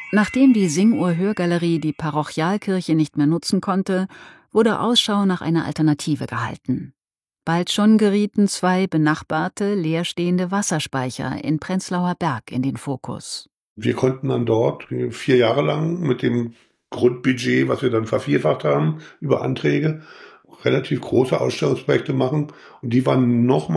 Nachdem die Singuhr-Hörgalerie die Parochialkirche nicht mehr nutzen konnte, wurde Ausschau nach einer Alternative gehalten. Bald schon gerieten 2 benachbarte, leerstehende Wasserspeicher in Prenzlauer Berg in den Fokus. Wir konnten dann dort 4 Jahre lang mit dem Grundbudget, was wir dann vervierfacht haben, über Anträge, relativ große Ausstellungsprojekte machen. Und die waren noch